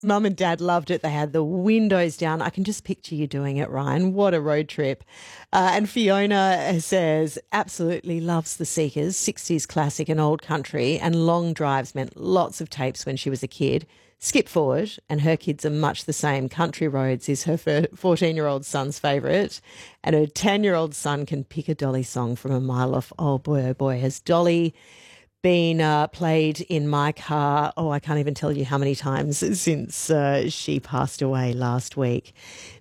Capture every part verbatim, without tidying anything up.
Mum and Dad loved it. They had the windows down. I can just picture you doing it, Ryan. What a road trip. Uh, and Fiona says, absolutely loves the Seekers, sixties classic and old country, and long drives meant lots of tapes when she was a kid. Skip forward, and her kids are much the same. Country Roads is her fourteen-year-old son's favourite, and her ten-year-old son can pick a Dolly song from a mile off. Oh, boy, oh, boy, has Dolly been uh, played in my car, oh, I can't even tell you how many times since uh, she passed away last week.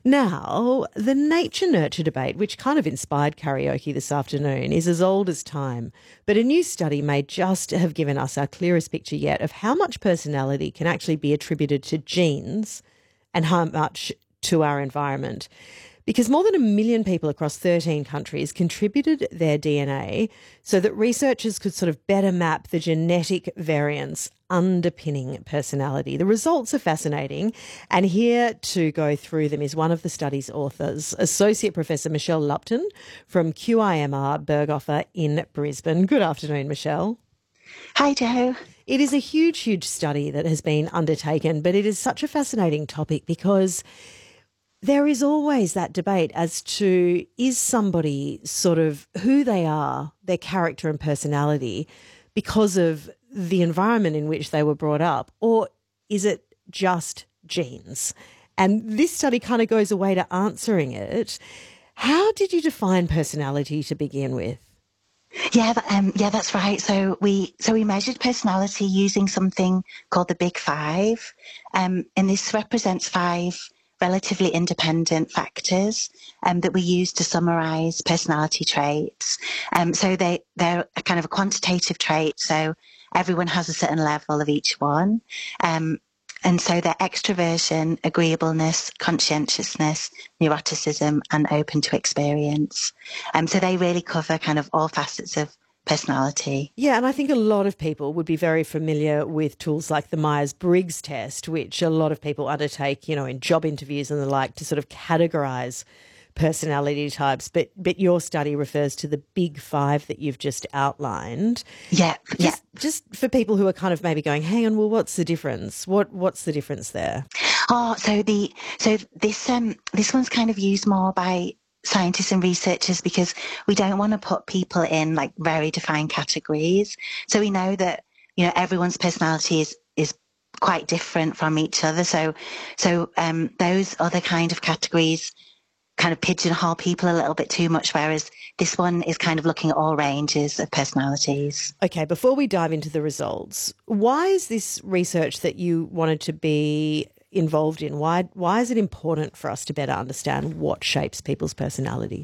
Now, the nature-nurture debate, which kind of inspired karaoke this afternoon, is as old as time. But a new study may just have given us our clearest picture yet of how much personality can actually be attributed to genes and how much to our environment. Because more than a million people across thirteen countries contributed their D N A so that researchers could sort of better map the genetic variants underpinning personality. The results are fascinating, and here to go through them is one of the study's authors, Associate Professor Michelle Lupton from Q I M R Berghofer in Brisbane. Good afternoon, Michelle. Hi, Jo. It is a huge, huge study that has been undertaken, but it is such a fascinating topic because there is always that debate as to, is somebody sort of who they are, their character and personality, because of the environment in which they were brought up, or is it just genes? And this study kind of goes away to answering it. How did you define personality to begin with? Yeah, um, yeah, that's right. So we so we measured personality using something called the Big Five, um, and this represents five relatively independent factors um, that we use to summarize personality traits. Um, so they, they're a kind of a quantitative trait. So everyone has a certain level of each one. Um, and so they're extroversion, agreeableness, conscientiousness, neuroticism, and open to experience. Um, so they really cover kind of all facets of personality. Yeah, and I think a lot of people would be very familiar with tools like the Myers-Briggs test, which a lot of people undertake, you know, in job interviews and the like to sort of categorise personality types. But but your study refers to the big five that you've just outlined. Yeah, just, yeah. Just for people who are kind of maybe going, hang on, well, what's the difference? What What's the difference there? Oh, so the so this um this one's kind of used more by scientists and researchers because we don't want to put people in like very defined categories. So we know that, you know, everyone's personality is is quite different from each other. So so um those other kind of categories kind of pigeonhole people a little bit too much, whereas this one is kind of looking at all ranges of personalities. Okay, before we dive into the results, why is this research that you wanted to be involved in? Why why is it important for us to better understand what shapes people's personality?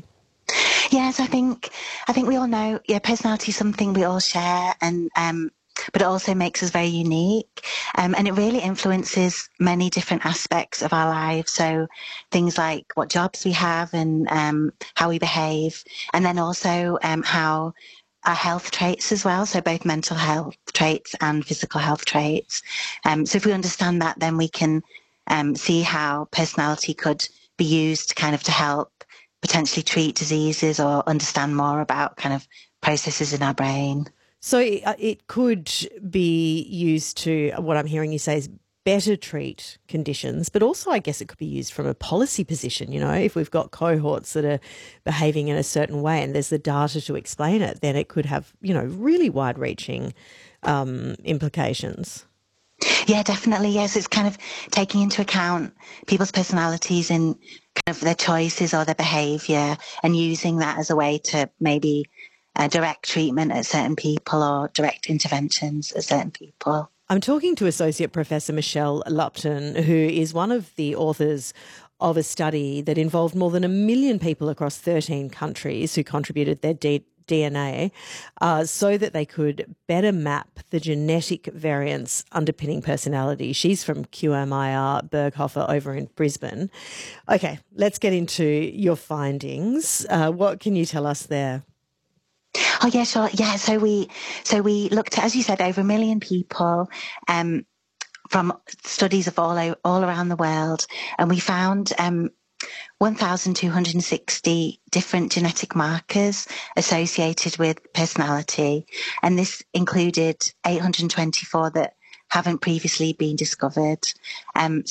Yes, I think I think we all know, yeah, personality is something we all share, and um, but it also makes us very unique, um, and it really influences many different aspects of our lives. So things like what jobs we have and um, how we behave, and then also um, how our health traits as well. So both mental health traits and physical health traits. Um, so if we understand that, then we can um, see how personality could be used kind of to help potentially treat diseases or understand more about kind of processes in our brain. So uh, it could be used to, what I'm hearing you say is better treat conditions, but also I guess it could be used from a policy position. You know, if we've got cohorts that are behaving in a certain way and there's the data to explain it, then it could have, you know, really wide-reaching um, implications. Yeah, definitely. Yes, it's kind of taking into account people's personalities and kind of their choices or their behaviour and using that as a way to maybe uh, direct treatment at certain people or direct interventions at certain people. I'm talking to Associate Professor Michelle Lupton, who is one of the authors of a study that involved more than a million people across thirteen countries who contributed their D- DNA uh, so that they could better map the genetic variants underpinning personality. She's from Q M I R Berghofer over in Brisbane. Okay, let's get into your findings. Uh, what can you tell us there? Oh yeah, sure. Yeah, so we so we looked at, as you said, over a million people um, from studies of all o- all around the world, and we found um, one thousand two hundred sixty different genetic markers associated with personality, and this included eight hundred twenty-four that haven't previously been discovered. Um,